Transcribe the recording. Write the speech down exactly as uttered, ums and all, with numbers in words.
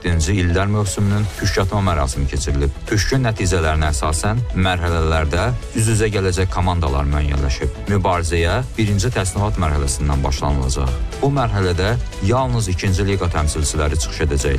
yeddinci illər mövsümünün püşkatma mərasimi keçirilib. Püşkün nəticələrinə əsasən mərhələlərdə üz-üzə gələcək komandalar müəyyənləşib. Mübarizəyə birinci təsnifat mərhələsindən başlanılacaq. Bu mərhələdə yalnız ikinci liqa təmsilçiləri çıxış edəcəklər.